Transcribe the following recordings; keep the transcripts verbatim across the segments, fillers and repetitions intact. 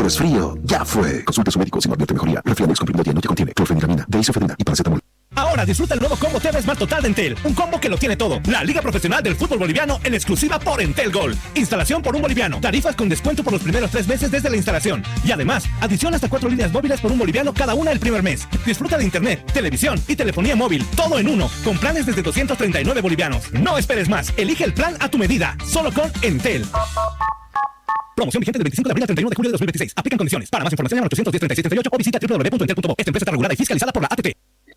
resfrío ya fue. Consulte a su médico si no advierte mejoría. Resfriadex comprimido diario que contiene clorfeniramina, deisofedrina y paracetamol. Ahora disfruta el nuevo combo T V Smart Total de Entel. Un combo que lo tiene todo. La Liga Profesional del Fútbol Boliviano en exclusiva por Entel Gold. Instalación por un boliviano. Tarifas con descuento por los primeros tres meses desde la instalación. Y además, adición hasta cuatro líneas móviles por un boliviano cada una el primer mes. Disfruta de internet, televisión y telefonía móvil. Todo en uno. Con planes desde doscientos treinta y nueve bolivianos. No esperes más. Elige el plan a tu medida. Solo con Entel. Promoción vigente del veinticinco de abril al treinta y uno de julio de dos mil veintiséis. Aplican condiciones. Para más información llama al ochocientos diez, treinta y siete, treinta y ocho o visita doble u doble u doble u punto entel punto bo. Esta empresa está regulada y fiscalizada por la A T T.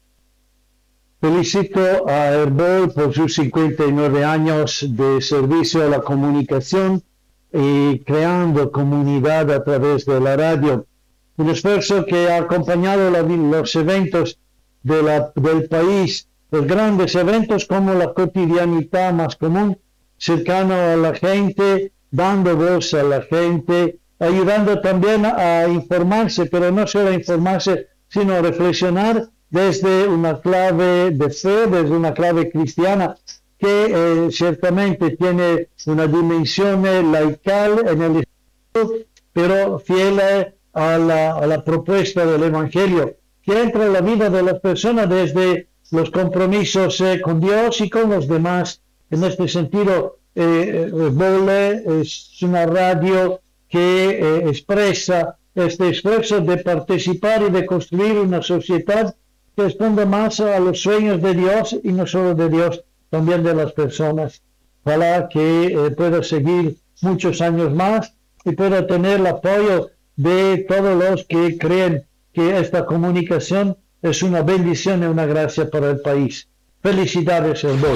Felicito a Herbol por sus cincuenta y nueve años de servicio a la comunicación y creando comunidad a través de la radio. Un esfuerzo que ha acompañado la, los eventos de la, del país, los grandes eventos como la cotidianidad más común, cercano a la gente, dando voz a la gente, ayudando también a informarse, pero no solo a informarse, sino a reflexionar desde una clave de fe, desde una clave cristiana, que eh, ciertamente tiene una dimensión eh, laical en el espíritu, pero fiel eh, a, la, a la propuesta del Evangelio, que entra en la vida de las personas desde los compromisos eh, con Dios y con los demás. En este sentido, eh, Vole es una radio que eh, expresa este esfuerzo de participar y de construir una sociedad que responda más a los sueños de Dios y no solo de Dios, también de las personas. Ojalá que eh, pueda seguir muchos años más y pueda tener el apoyo de todos los que creen que esta comunicación es una bendición y una gracia para el país. Felicidades, Herbol.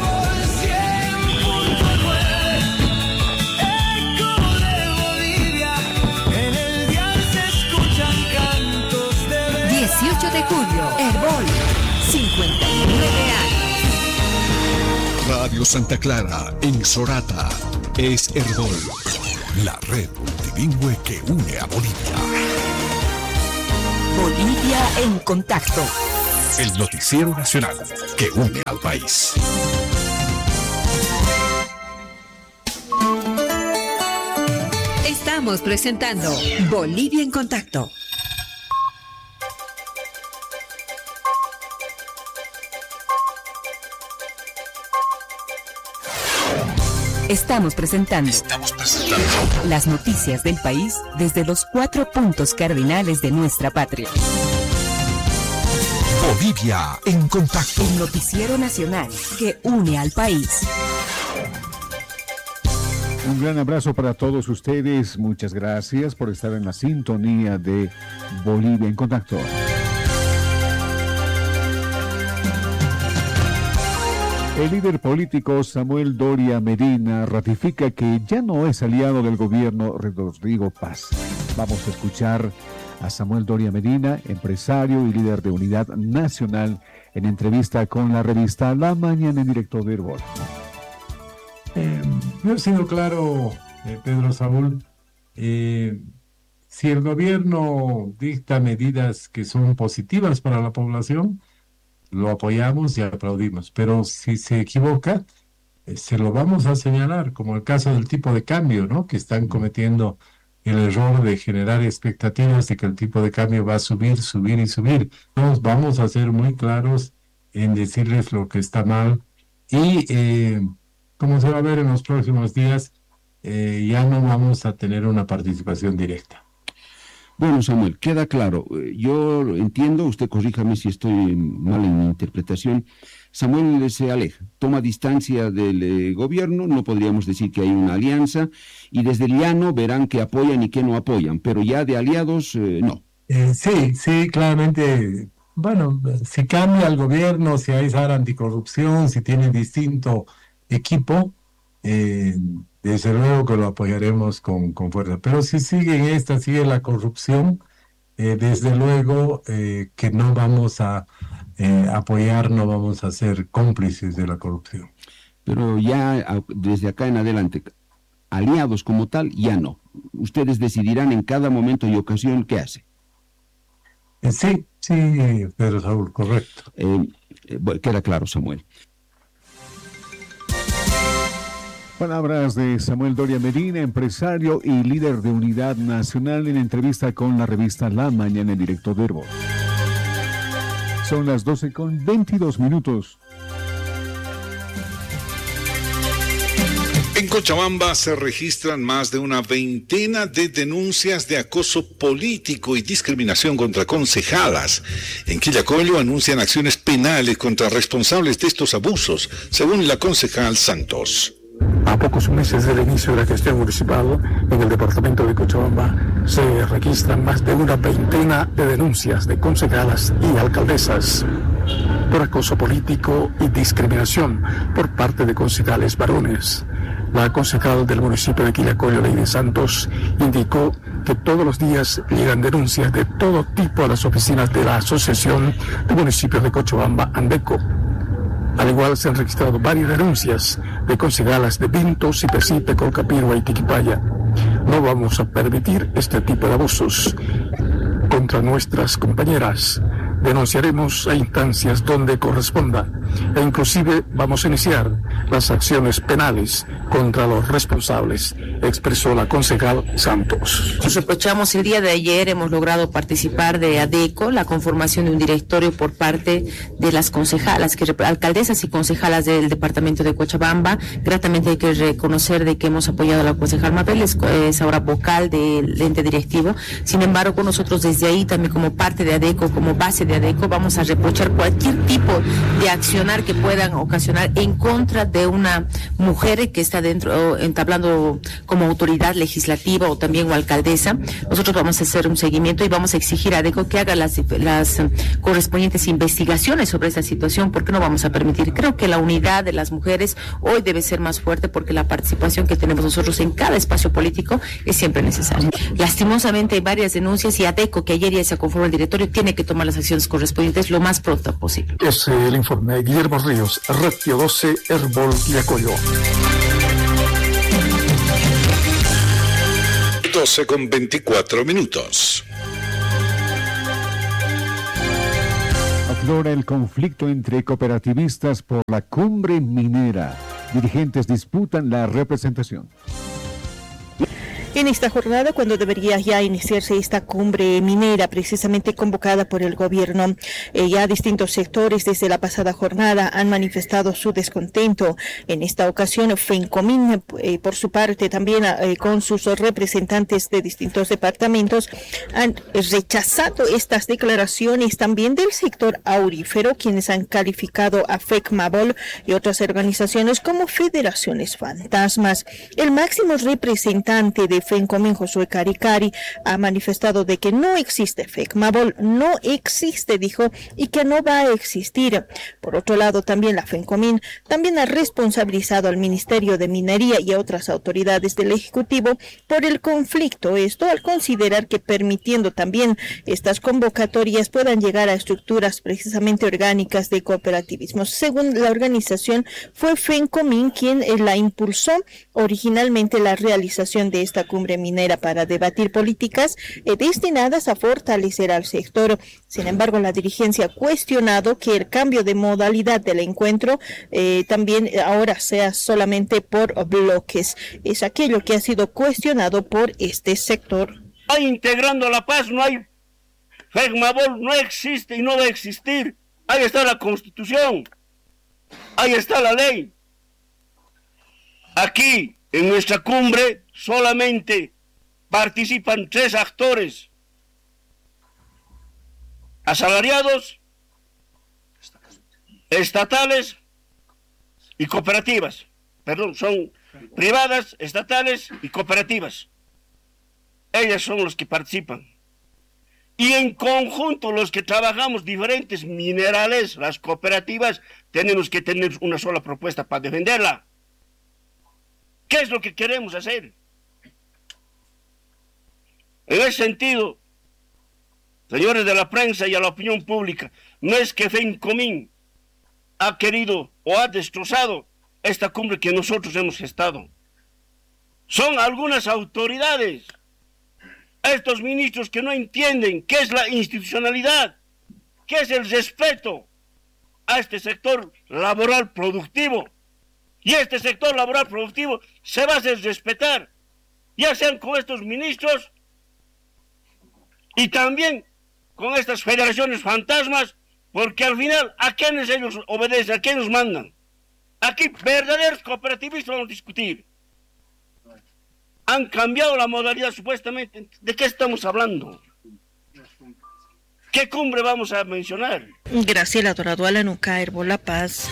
dieciocho de julio, Herbol, cincuenta y nueve años. Radio Santa Clara, en Sorata, es Herbol, la red multilingüe que une a Bolivia. Bolivia en contacto. El noticiero nacional que une al país. Estamos presentando Bolivia en contacto. Estamos presentando, Estamos presentando las noticias del país desde los cuatro puntos cardinales de nuestra patria. Bolivia en contacto. El noticiero nacional que une al país. Un gran abrazo para todos ustedes. Muchas gracias por estar en la sintonía de Bolivia en contacto. El líder político Samuel Doria Medina ratifica que ya no es aliado del gobierno de Rodrigo Paz. Vamos a escuchar a Samuel Doria Medina, empresario y líder de Unidad Nacional, en entrevista con la revista La Mañana en directo de Herbol. Eh, yo he sido claro, eh, Pedro Saúl, eh, si el gobierno dicta medidas que son positivas para la población, lo apoyamos y aplaudimos, pero si se equivoca, eh, se lo vamos a señalar, como el caso del tipo de cambio, ¿no? Que están cometiendo el error de generar expectativas de que el tipo de cambio va a subir, subir y subir. Nos vamos a ser muy claros en decirles lo que está mal y, eh, como se va a ver en los próximos días, eh, ya no vamos a tener una participación directa. Bueno, Samuel, queda claro. Yo entiendo, usted corríjame si estoy mal en mi interpretación. Samuel se aleja, toma distancia del eh, gobierno, no podríamos decir que hay una alianza, y desde el llano verán que apoyan y que no apoyan, pero ya de aliados, eh, no. Eh, sí, sí, claramente. Bueno, si cambia el gobierno, si hay SAR anticorrupción, si tiene distinto equipo, eh, desde luego que lo apoyaremos con, con fuerza. Pero si sigue en esta, sigue la corrupción, eh, desde luego eh, que no vamos a eh, apoyar, no vamos a ser cómplices de la corrupción. Pero ya desde acá en adelante, aliados como tal, ya no. Ustedes decidirán en cada momento y ocasión qué hace. Eh, sí, sí, Pedro Saúl, correcto. Eh, eh, bueno, queda claro, Samuel. Palabras de Samuel Doria Medina, empresario y líder de Unidad Nacional, en entrevista con la revista La Mañana en directo de Herbo. Son las doce con veintidós minutos. En Cochabamba se registran más de una veintena de denuncias de acoso político y discriminación contra concejalas. En Quillacollo anuncian acciones penales contra responsables de estos abusos, según la concejal Santos. A pocos meses del inicio de la gestión municipal, en el departamento de Cochabamba se registran más de una veintena de denuncias de concejalas y alcaldesas por acoso político y discriminación por parte de concejales varones. La concejal del municipio de Quillacollo, Lady Santos, indicó que todos los días llegan denuncias de todo tipo a las oficinas de la Asociación de Municipios de Cochabamba, ANDECO. Al igual se han registrado varias denuncias de concejalas de Pintos, Cipecipe, Colcapirua y Tiquipaya. No vamos a permitir este tipo de abusos contra nuestras compañeras. Denunciaremos a instancias donde corresponda e inclusive vamos a iniciar las acciones penales contra los responsables, expresó la concejal Santos. Nos reprochamos el día de ayer, hemos logrado participar de ADECO, la conformación de un directorio por parte de las concejalas, que, alcaldesas y concejalas del departamento de Cochabamba. Gratamente hay que reconocer de que hemos apoyado a la concejal Mabel, es, es ahora vocal del ente directivo. Sin embargo, nosotros desde ahí también como parte de ADECO, como base de ADECO, vamos a reprochar cualquier tipo de accionar que puedan ocasionar en contra de una mujer que está dentro, entablando como autoridad legislativa o también o alcaldesa. Nosotros vamos a hacer un seguimiento y vamos a exigir a ADECO que haga las, las correspondientes investigaciones sobre esta situación, porque no vamos a permitir. Creo que la unidad de las mujeres hoy debe ser más fuerte, porque la participación que tenemos nosotros en cada espacio político es siempre necesaria. Lastimosamente hay varias denuncias y ADECO, que ayer ya se conformó el directorio, tiene que tomar las acciones correspondientes lo más pronto posible. Es el informe de Guillermo Ríos, Radio doce, Herbol, Quillacollo. doce con veinticuatro minutos. Aflora el conflicto entre cooperativistas por la cumbre minera. Dirigentes disputan la representación. En esta jornada, cuando debería ya iniciarse esta cumbre minera, precisamente convocada por el gobierno, eh, ya distintos sectores desde la pasada jornada han manifestado su descontento. En esta ocasión, FENCOMIN, eh, por su parte, también eh, con sus representantes de distintos departamentos, han rechazado estas declaraciones también del sector aurífero, quienes han calificado a FECMABOL y otras organizaciones como federaciones fantasmas. El máximo representante de FENCOMIN, Josué Caricari, ha manifestado de que no existe FECMABOL, no existe, dijo, y que no va a existir. Por otro lado, también la FENCOMIN también ha responsabilizado al Ministerio de Minería y a otras autoridades del Ejecutivo por el conflicto, esto al considerar que permitiendo también estas convocatorias puedan llegar a estructuras precisamente orgánicas de cooperativismo. Según la organización, fue FENCOMIN quien la impulsó originalmente la realización de esta cumbre minera para debatir políticas eh, destinadas a fortalecer al sector. Sin embargo, la dirigencia ha cuestionado que el cambio de modalidad del encuentro eh, también ahora sea solamente por bloques. Es aquello que ha sido cuestionado por este sector. Hay integrando la paz, no hay FECMABOL, no existe y no va a existir. Ahí está la Constitución, ahí está la ley. Aquí, en nuestra cumbre, solamente participan tres actores: asalariados, estatales y cooperativas. Perdón, son privadas, estatales y cooperativas. Ellas son los que participan. Y en conjunto, los que trabajamos diferentes minerales, las cooperativas, tenemos que tener una sola propuesta para defenderla. ¿Qué es lo que queremos hacer? En ese sentido, señores de la prensa y a la opinión pública, no es que FENCOMIN ha querido o ha destrozado esta cumbre que nosotros hemos gestado. Son algunas autoridades, estos ministros que no entienden qué es la institucionalidad, qué es el respeto a este sector laboral productivo, Y este sector laboral productivo se va a hacer respetar, ya sean con estos ministros y también con estas federaciones fantasmas, porque al final, ¿a quiénes ellos obedecen? ¿A quiénes mandan? Aquí verdaderos cooperativistas vamos a discutir. Han cambiado la modalidad supuestamente. ¿De qué estamos hablando? ¿Qué cumbre vamos a mencionar? Graciela Dorado, Alanuca, Herbo La Paz.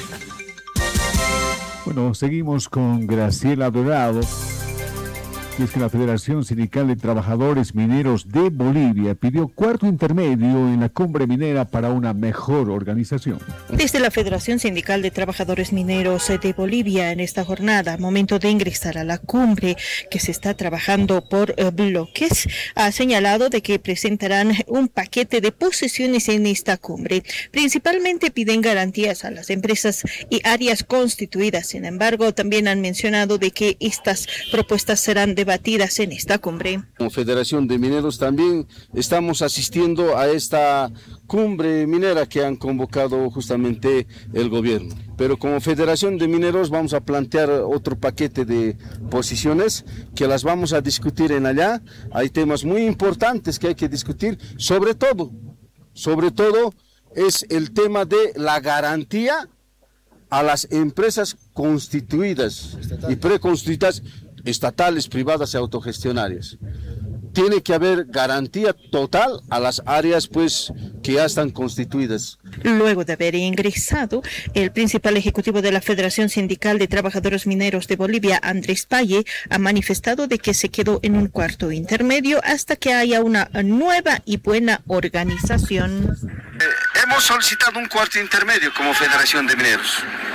Bueno, seguimos con Graciela Dorado. Y es que la Federación Sindical de Trabajadores Mineros de Bolivia pidió cuarto intermedio en la cumbre minera para una mejor organización. Desde la Federación Sindical de Trabajadores Mineros de Bolivia, en esta jornada, momento de ingresar a la cumbre que se está trabajando por eh, bloques, ha señalado de que presentarán un paquete de posiciones en esta cumbre. Principalmente piden garantías a las empresas y áreas constituidas. Sin embargo, también han mencionado de que estas propuestas serán debatidas en esta cumbre. Como Federación de Mineros también estamos asistiendo a esta cumbre minera que han convocado justamente el gobierno. Pero como Federación de Mineros vamos a plantear otro paquete de posiciones que las vamos a discutir en allá. Hay temas muy importantes que hay que discutir, sobre todo, sobre todo es el tema de la garantía a las empresas constituidas y preconstituidas, estatales, privadas y autogestionarias. Tiene que haber garantía total a las áreas pues que ya están constituidas. Luego de haber ingresado, el principal ejecutivo de la Federación Sindical de Trabajadores Mineros de Bolivia, Andrés Paye, ha manifestado de que se quedó en un cuarto intermedio hasta que haya una nueva y buena organización. Eh, hemos solicitado un cuarto intermedio como Federación de Mineros.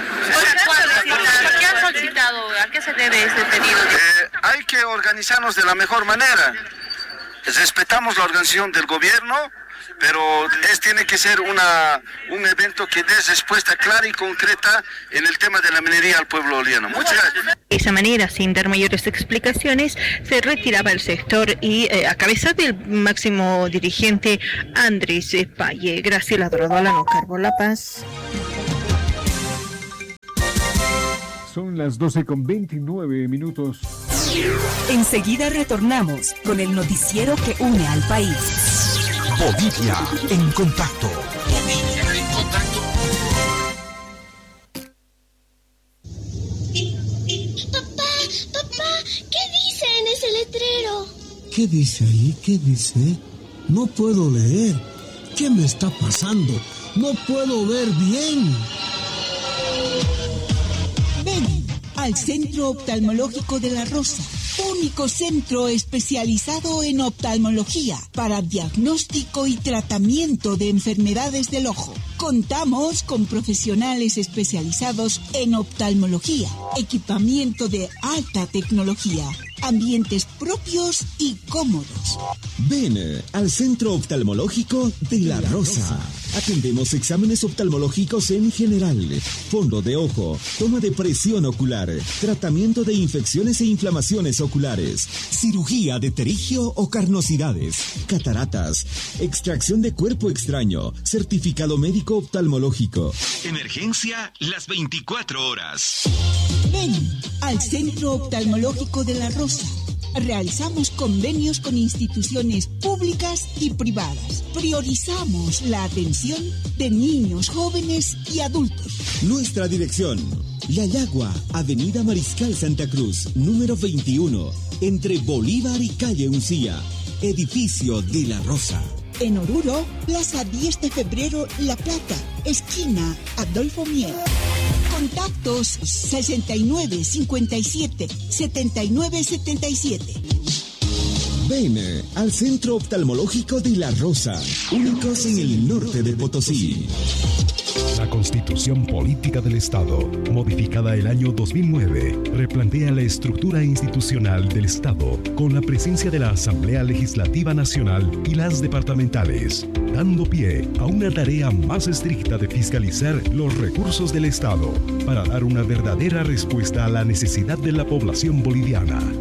¿Por qué han solicitado? ¿A qué se debe este pedido? Eh, hay que organizarnos de la mejor manera. Respetamos la organización del gobierno, pero es, tiene que ser una, un evento que dé respuesta clara y concreta en el tema de la minería al pueblo boliviano. Muchas gracias. De esa manera, sin dar mayores explicaciones, se retiraba el sector y eh, a cabeza del máximo dirigente Andrés Paye. Graciela Dorado, Alanuca, Herbo La Paz. Son las doce con veintinueve minutos. Enseguida retornamos con el noticiero que une al país. Bolivia en contacto. Bolivia en contacto. Papá, papá, ¿qué dice en ese letrero? ¿Qué dice ahí? ¿Qué dice? No puedo leer. ¿Qué me está pasando? No puedo ver bien. Ven al Centro Oftalmológico de La Rosa, único centro especializado en oftalmología para diagnóstico y tratamiento de enfermedades del ojo. Contamos con profesionales especializados en oftalmología, equipamiento de alta tecnología, ambientes propios y cómodos. Ven al Centro Oftalmológico de La Rosa. Atendemos exámenes oftalmológicos en general, fondo de ojo, toma de presión ocular, tratamiento de infecciones e inflamaciones oculares, cirugía de terigio o carnosidades, cataratas, extracción de cuerpo extraño, certificado médico oftalmológico. Emergencia las veinticuatro horas. Ven al Centro Oftalmológico de La Rosa. Realizamos convenios con instituciones públicas y privadas. Priorizamos la atención de niños, jóvenes y adultos. Nuestra dirección: La Yagua, Avenida Mariscal Santa Cruz, número veintiuno, entre Bolívar y Calle Uncía, edificio de La Rosa. En Oruro, Plaza diez de febrero, La Plata, esquina Adolfo Mier. Contactos sesenta y nueve cincuenta y siete setenta y nueve setenta y siete. Ven al Centro Oftalmológico de La Rosa, únicos en el norte de Potosí. La Constitución Política del Estado, modificada el año dos mil nueve, replantea la estructura institucional del Estado con la presencia de la Asamblea Legislativa Nacional y las departamentales, dando pie a una tarea más estricta de fiscalizar los recursos del Estado para dar una verdadera respuesta a la necesidad de la población boliviana.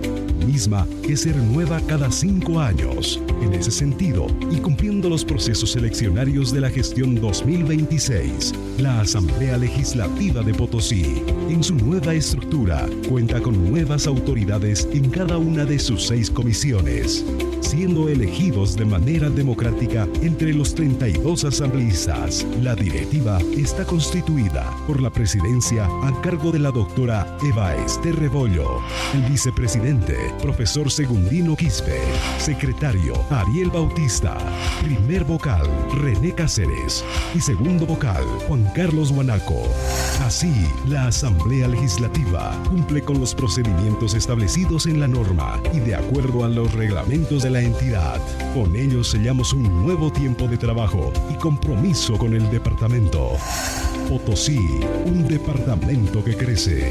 misma que se renueva cada cinco años. En ese sentido, y cumpliendo los procesos eleccionarios de la gestión dos mil veintiséis, la Asamblea Legislativa de Potosí, en su nueva estructura, cuenta con nuevas autoridades en cada una de sus seis comisiones, siendo elegidos de manera democrática entre los treinta y dos asambleístas. La directiva está constituida por la presidencia a cargo de la doctora Eva Ester Rebollo, el vicepresidente, profesor Segundino Quispe, secretario Ariel Bautista, primer vocal René Cáceres y segundo vocal Juan Carlos Guanaco. Así, la Asamblea Legislativa cumple con los procedimientos establecidos en la norma y de acuerdo a los reglamentos de la entidad. Con ello sellamos un nuevo tiempo de trabajo y compromiso con el departamento. Potosí, un departamento que crece.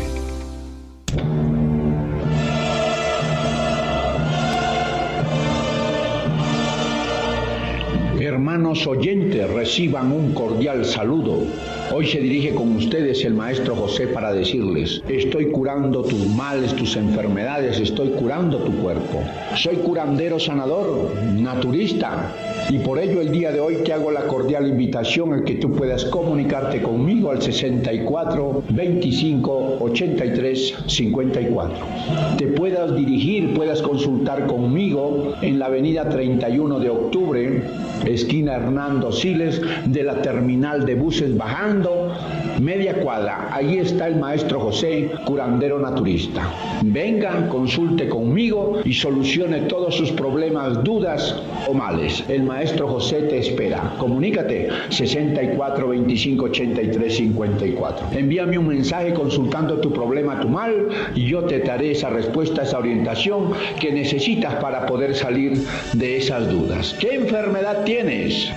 Hermanos oyentes, reciban un cordial saludo. Hoy se dirige con ustedes el maestro José para decirles: estoy curando tus males, tus enfermedades, estoy curando tu cuerpo. Soy curandero sanador, naturista, y por ello el día de hoy te hago la cordial invitación a que tú puedas comunicarte conmigo al sesenta y cuatro, veinticinco, ochenta y tres, cincuenta y cuatro. Te puedas dirigir, puedas consultar conmigo en la avenida treinta y uno de octubre, esquina Hernando Siles, de la terminal de buses bajando, media cuadra. Allí está el maestro José, curandero naturista. Venga, consulte conmigo y solucione todos sus problemas, dudas o males. El maestro José te espera. Comunícate sesenta y cuatro, veinticinco, ochenta y tres, cincuenta y cuatro. Envíame un mensaje consultando tu problema, tu mal, y yo te daré esa respuesta, esa orientación que necesitas para poder salir de esas dudas. ¿Qué enfermedad tienes?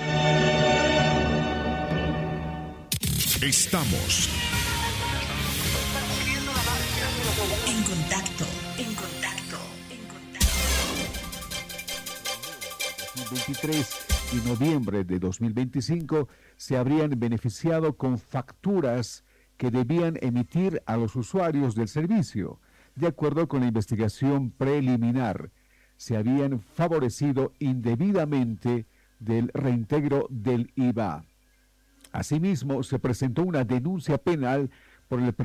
Estamos en contacto, en contacto, en dos mil veintitrés y noviembre de dos mil veinticinco se habrían beneficiado con facturas que debían emitir a los usuarios del servicio. De acuerdo con la investigación preliminar, se habían favorecido indebidamente del reintegro del I V A. Asimismo, se presentó una denuncia penal por el